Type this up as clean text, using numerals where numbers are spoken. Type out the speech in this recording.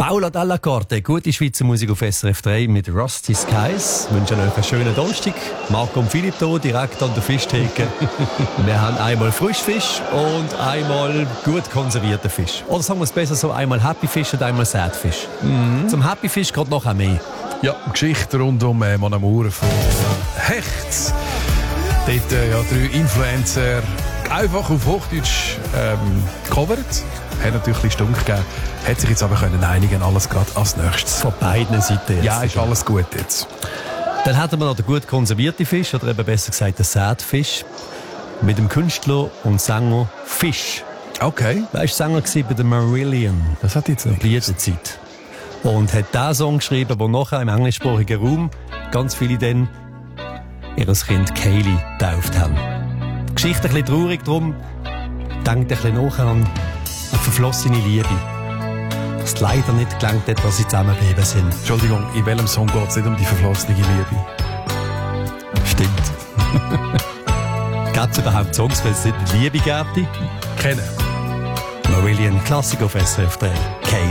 Paula Dalla Corte, gute Schweizer Musik auf SRF 3 mit Rusty Skies. Ich wünsche euch einen schönen Donnerstag. Marco und Philipp hier, direkt an der Fischtheke. Wir haben einmal Frischfisch und einmal gut konservierten Fisch. Oder sagen wir es besser so, einmal Happy Fisch und einmal Sad Fisch. Zum Happy Fisch geht noch mehr. Ja, Geschichte rund um Mon Amour von Hecht. Dort 3 Influencer einfach auf Hochdeutsch gecovert. Hat natürlich ein Stunk gegeben. Hat sich jetzt aber können einigen, alles gerade als nächstes. Von beiden Seiten jetzt. Ja, ist alles gut jetzt. Dann hatten wir noch den gut konservierten Fisch, oder eben besser gesagt den Sad-Fisch, mit dem Künstler und Sänger Fisch. Okay. Er war Sänger bei The Marillion. Das hat jetzt nicht Liederzeit. Und hat diesen Song geschrieben, wo nachher im englischsprachigen Raum ganz viele dann ihr Kind Kaylee getauft haben. Die Geschichte ein bisschen traurig drum, denkt ein bisschen nachher an die verflossene Liebe. Dass es leider nicht gelangt hat, dass sie zusammengeblieben sind. Entschuldigung, in welchem Song geht es nicht um die verflossene Liebe? Stimmt. Gibt es überhaupt Songs, weil es nicht Liebe gibt? Kennen. Marillion, Klassik auf SRF 3.